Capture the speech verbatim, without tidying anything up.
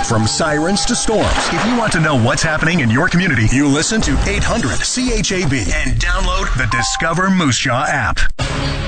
From sirens to storms, if you want to know what's happening in your community, you listen to eight hundred C H A B and download the Discover Moose Jaw app.